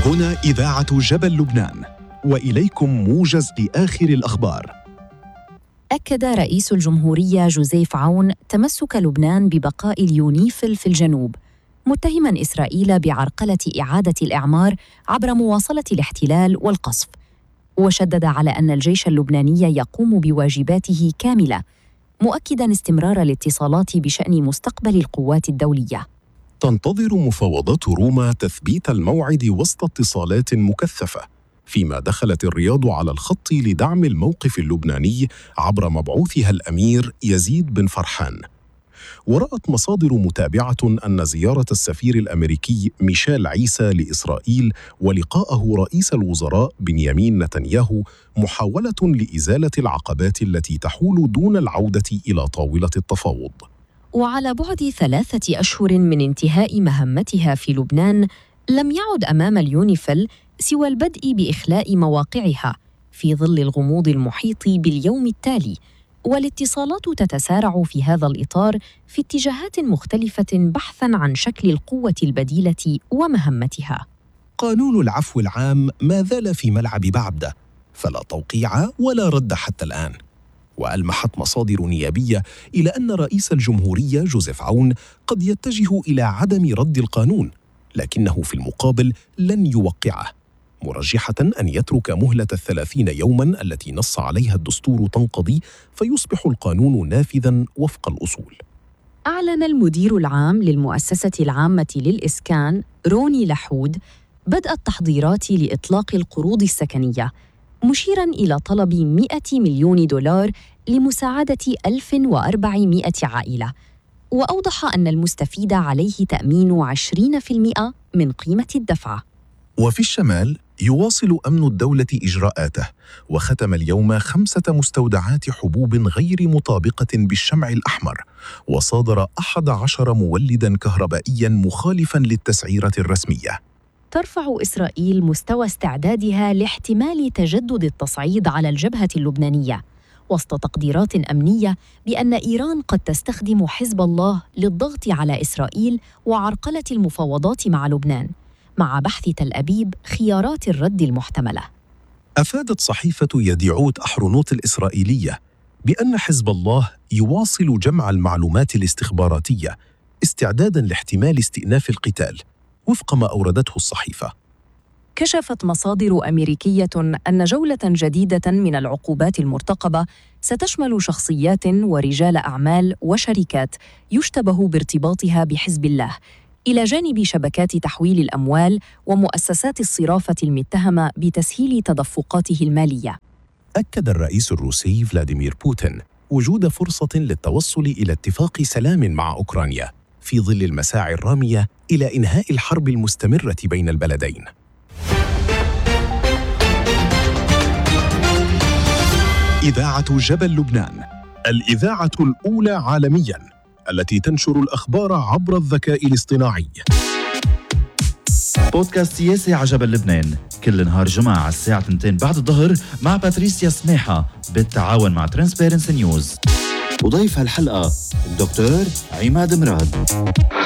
هنا إذاعة جبل لبنان، وإليكم موجز لآخر الأخبار. أكد رئيس الجمهورية جوزيف عون تمسك لبنان ببقاء اليونيفيل في الجنوب، متهماً إسرائيل بعرقلة إعادة الإعمار عبر مواصلة الاحتلال والقصف، وشدد على أن الجيش اللبناني يقوم بواجباته كاملة، مؤكداً استمرار الاتصالات بشأن مستقبل القوات الدولية. تنتظر مفاوضات روما تثبيت الموعد وسط اتصالات مكثفة، فيما دخلت الرياض على الخط لدعم الموقف اللبناني عبر مبعوثها الأمير يزيد بن فرحان. ورأت مصادر متابعة أن زيارة السفير الأمريكي ميشيل عيسى لإسرائيل ولقاءه رئيس الوزراء بنيامين نتنياهو محاولة لإزالة العقبات التي تحول دون العودة إلى طاولة التفاوض. وعلى بعد 3 أشهر من انتهاء مهمتها في لبنان، لم يعد أمام اليونيفيل سوى البدء بإخلاء مواقعها في ظل الغموض المحيط باليوم التالي، والاتصالات تتسارع في هذا الإطار في اتجاهات مختلفة بحثاً عن شكل القوة البديلة ومهمتها. قانون العفو العام ما زال في ملعب بعبدة، فلا توقيع ولا رد حتى الآن. وألمحت مصادر نيابية إلى أن رئيس الجمهورية جوزيف عون قد يتجه إلى عدم رد القانون، لكنه في المقابل لن يوقعه، مرجحة أن يترك مهلة 30 يوماً التي نص عليها الدستور تنقضي، فيصبح القانون نافذاً وفق الأصول. أعلن المدير العام للمؤسسة العامة للإسكان روني لحود بدء التحضيرات لإطلاق القروض السكنية، مشيراً إلى طلب 100 مليون دولار لمساعدة 1400 عائلة، وأوضح أن المستفيد عليه تأمين 20% من قيمة الدفعة. وفي الشمال يواصل أمن الدولة إجراءاته، وختم اليوم 5 مستودعات حبوب غير مطابقة بالشمع الأحمر، وصادر 11 مولداً كهربائياً مخالفاً للتسعيرة الرسمية. ترفع إسرائيل مستوى استعدادها لاحتمال تجدد التصعيد على الجبهة اللبنانية، وسط تقديرات أمنية بأن إيران قد تستخدم حزب الله للضغط على إسرائيل وعرقلة المفاوضات مع لبنان، مع بحث تل أبيب خيارات الرد المحتملة. أفادت صحيفة يديعوت أحرنوت الإسرائيلية بأن حزب الله يواصل جمع المعلومات الاستخباراتية استعداداً لاحتمال استئناف القتال، وفق ما أوردته الصحيفة. كشفت مصادر أمريكية أن جولة جديدة من العقوبات المرتقبة ستشمل شخصيات ورجال أعمال وشركات يشتبه بارتباطها بحزب الله، إلى جانب شبكات تحويل الأموال ومؤسسات الصرافة المتهمة بتسهيل تدفقاته المالية. أكد الرئيس الروسي فلاديمير بوتين وجود فرصة للتوصل إلى اتفاق سلام مع أوكرانيا في ظل المساعي الرامية إلى إنهاء الحرب المستمرة بين البلدين. إذاعة جبل لبنان، الإذاعة الأولى عالمياً التي تنشر الأخبار عبر الذكاء الاصطناعي. بودكاست سياسي على جبل لبنان كل نهار جمعة على الساعة 2 بعد الظهر مع باتريسيا سماحة بالتعاون مع ترانسبيرنسي نيوز. وضيف هالحلقة الدكتور عماد مراد.